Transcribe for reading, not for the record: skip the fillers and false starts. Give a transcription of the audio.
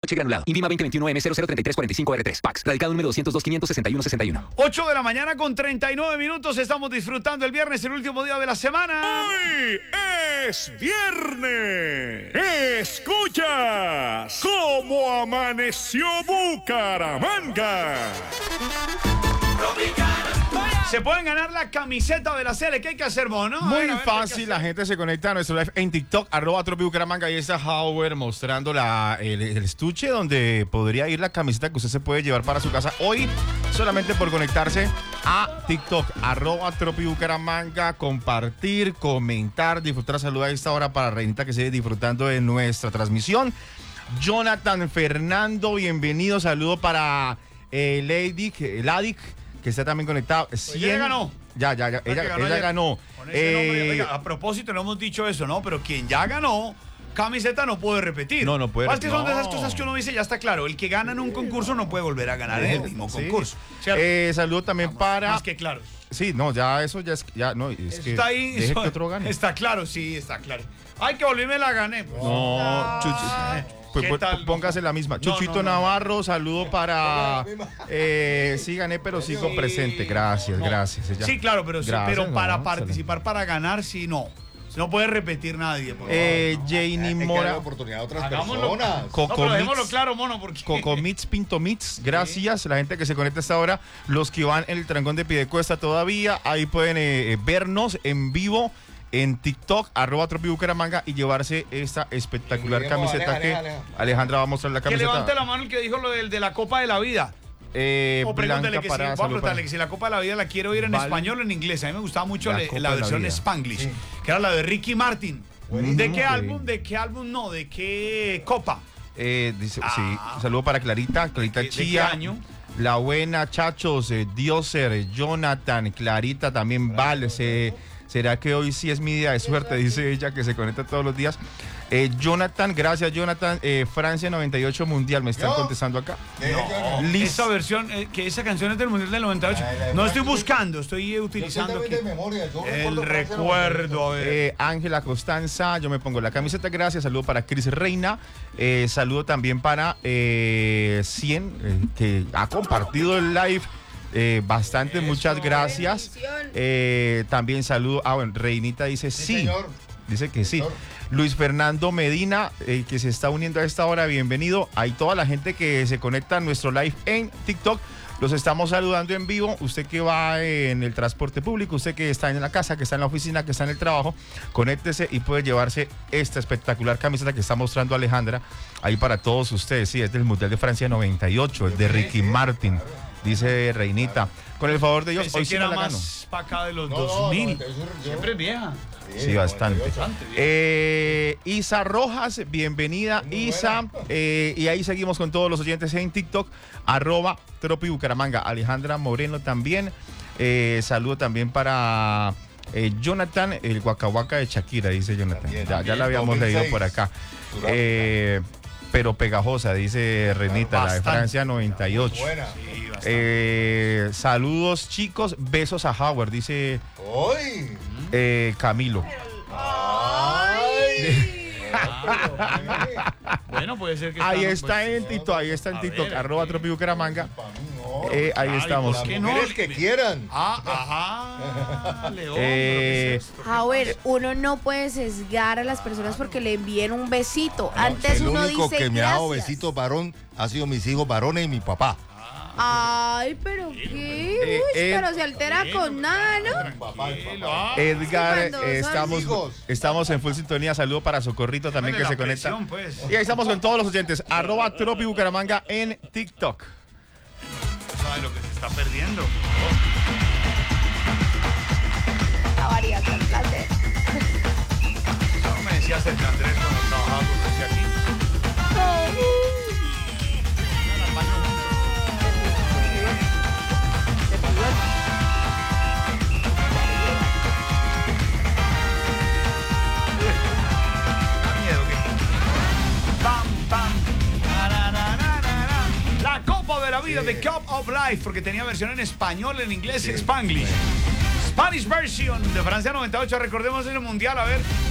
parche granulado. Invima 2021M003345R3. Pax. Radicado número 202-561-61. 8 de la mañana con 39 minutos. Estamos disfrutando el viernes, el último día de la semana. ¡Hoy es viernes! ¡Escuchas cómo amaneció Bucaramanga! Se pueden ganar la camiseta de la Sele. ¿Qué hay que hacer, Mono? Muy fácil, la gente se conecta a nuestro live en TikTok, @tropibucaramanga. Ahí está Howard mostrando el estuche donde podría ir la camiseta que usted se puede llevar para su casa hoy, solamente por conectarse a TikTok, @tropibucaramanga, compartir, comentar, disfrutar, saludar a esta hora para Reinita que sigue disfrutando de nuestra transmisión. Jonathan Fernando, bienvenido, saludo para Ladik, que está también conectado. Pues ella ganó. Ya, ella ganó. Con ese nombre, oiga, a propósito, no hemos dicho eso, ¿no? Pero quien ya ganó, camiseta no puede repetir. No puede repetir. Que son de esas no. cosas que uno dice, ya está claro. El que gana en un concurso no puede volver a ganar en el mismo concurso. Saludo también para... Más que claro. Sí, no, ya eso ya es... Ya, no, es que está ahí. deje que otro gane. Está claro, sí, está claro. Ay, que volví me la gané. Pues. No, pues póngase la misma. Chuchito Navarro, saludo para... sí, gané, pero sigo presente. Gracias. Ella. Sí, claro, pero para participar, para ganar, sí, no. No puede repetir nadie. Janie Mora. Oportunidad a otras personas. Pero dejémoslo claro, Mono, porque... Cocomits, Pintomits, gracias. La gente que se conecta a esta hora, los que van en el trancón de Piedecuesta todavía, ahí pueden vernos en vivo en TikTok, @tropibucaramanga, y llevarse esta espectacular camiseta que Alejandra va a mostrar la camiseta. Que levante la mano el que dijo lo de la Copa de la Vida. O pregúntale que si la Copa de la Vida la quiero oír en español o en inglés. A mí me gustaba mucho la versión Spanglish, que era la de Ricky Martin. ¿De qué álbum? ¿De qué álbum? No, ¿de qué copa? Dice, sí, saludo para Clarita Chía. ¿De qué año? La Buena, Chachos, Dioser, Jonathan, Clarita también, Val. ¿Será que hoy sí es mi día de suerte? Dice ella, que se conecta todos los días. Jonathan, gracias, Jonathan. Francia 98 Mundial, me están contestando acá. Esa versión, que esa canción es del Mundial del 98. No estoy buscando, estoy utilizando el recuerdo. Ángela Costanza, yo me pongo la camiseta, gracias. Saludo para Cris Reina. Saludo también para 100, que ha compartido el live. Bastante, muchas gracias. También saludo. Bueno, Reinita dice sí. Señor. Dice que sí. Luis Fernando Medina, que se está uniendo a esta hora, bienvenido. Hay toda la gente que se conecta a nuestro live en TikTok. Los estamos saludando en vivo. Usted que va en el transporte público, usted que está en la casa, que está en la oficina, que está en el trabajo, conéctese y puede llevarse esta espectacular camiseta que está mostrando Alejandra ahí para todos ustedes. Sí, es del Mundial de Francia 98, es de Ricky Martin. Dice Reinita, con el favor de Dios, pensé hoy sí que me era la gano. más para acá de los 2000. Siempre es vieja. Sí, bastante. Isa Rojas, bienvenida, Isa. Y ahí seguimos con todos los oyentes en TikTok, @tropibucaramanga. Alejandra Moreno también. Saludo también para Jonathan, el Guacahuaca de Shakira, dice Jonathan. Ya la habíamos leído por acá. Pero pegajosa, dice Renita, la de Francia 98. Buena. Sí, saludos, chicos, besos a Howard, dice Camilo. Bueno, puede ser que ahí está en TikTok, @tropibucaramanga. Ahí estamos. Las mujeres que quieran. León. Howard, uno no puede sesgar a las personas porque le envíen un besito. Antes uno dice el único que me ha dado gracias. besitos varón ha sido mis hijos varones y mi papá. Ay, pero qué. Uy, pero se altera con nada, ¿no? Edgar, Sí, estamos en full sintonía. Saludo para Socorrito también, que se conecta. Pues. Y ahí estamos con todos los oyentes. @tropibucaramanga en TikTok. No sabe lo que se está perdiendo. La variedad del placer. No me decías el Andrés cuando trabajaba con usted aquí. La Copa de la Vida de Cup of Life, porque tenía versión en español, en inglés y Spanglish. Spanish version de Francia 98, recordemos en el Mundial, a ver.